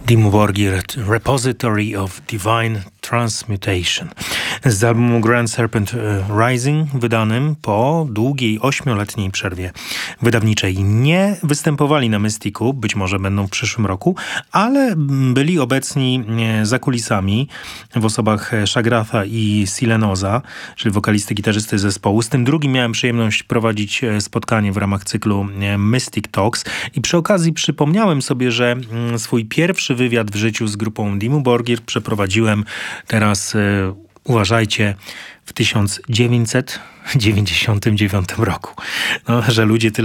Dimmu Borgir, Repository of Divine Transmutation. Z albumu Grand Serpent Rising, wydanym po długiej 8-letniej przerwie wydawniczej. Nie występowali na Mysticu, być może będą w przyszłym roku, ale byli obecni za kulisami w osobach Shagratha i Silenoza, czyli wokalisty, gitarzysty zespołu. Z tym drugim miałem przyjemność prowadzić spotkanie w ramach cyklu Mystic Talks i przy okazji przypomniałem sobie, że swój pierwszy wywiad w życiu z grupą Dimmu Borgir przeprowadziłem teraz, uważajcie, w 1999 roku. No, że ludzie tyle